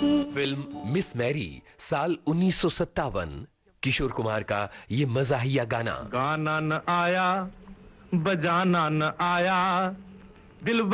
Film miss Mary साल 1957, किशोर कुमार का ये मज़ाहिया गाना। गाना न आया, बजाना न आया, दिल